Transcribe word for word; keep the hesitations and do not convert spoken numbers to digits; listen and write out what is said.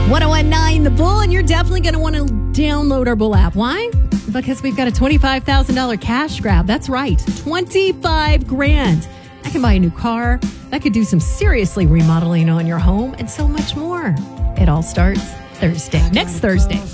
ten The Bull, and you're definitely going to want to download our Bull app. Why? Because we've got a twenty-five thousand dollars cash grab. That's right, twenty-five grand. That can buy a new car. That could do some seriously remodeling on your home and so much more. It all starts Thursday, next Thursday.